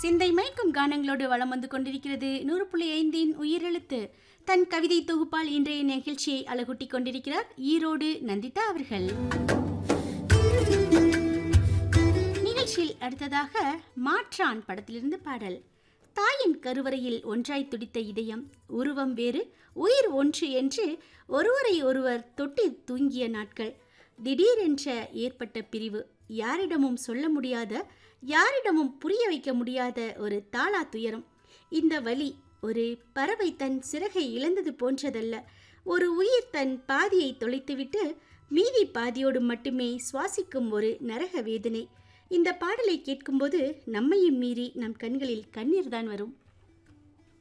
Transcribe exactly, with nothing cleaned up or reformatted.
சிந்தை மயக்கும் கானங்களோடு வலம் வந்து கொண்டிருக்கிறது நூறு புள்ளி ஐந்தின் உயிரெழுத்து. தன் கவிதை தொகுப்பால் இன்றைய நிகழ்ச்சியை அழகூட்டிக் கொண்டிருக்கிறார் ஈரோடு நந்திதா அவர்கள். நிகழ்ச்சியில் அடுத்ததாக மாற்றான் படத்திலிருந்து பாடல். தாயின் கருவறையில் ஒன்றாய் துடித்த இதயம், உருவம் வேறு உயிர் ஒன்று என்று ஒருவரை ஒருவர் தொட்டி தூங்கிய நாட்கள். திடீரென்ற ஏற்பட்ட பிரிவு, யாரிடமும் சொல்ல முடியாத, யாரிடமும் புரிய வைக்க முடியாத ஒரு தாளா துயரம். இந்த வலி ஒரு பறவை தன் சிறகை இழந்தது போன்றதல்ல. ஒரு உயிர் தன் பாதியை தொலைத்துவிட்டு மீதி பாதியோடு மட்டுமே சுவாசிக்கும் ஒரு நரக வேதனை. இந்த பாடலை கேட்கும்போது நம்மையும் மீறி நம் கண்களில் கண்ணீர் தான் வரும்.